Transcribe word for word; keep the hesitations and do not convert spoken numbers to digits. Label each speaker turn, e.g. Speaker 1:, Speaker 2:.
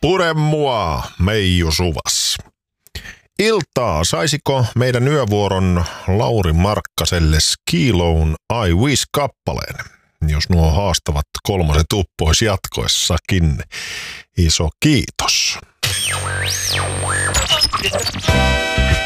Speaker 1: Pure mua, Meiju Suvas. Iltaa, saisiko meidän yövuoron Lauri Markkaselle Skilown I Wish-kappaleen, jos nuo haastavat kolmoset uppois jatkoessakin. Iso kiitos.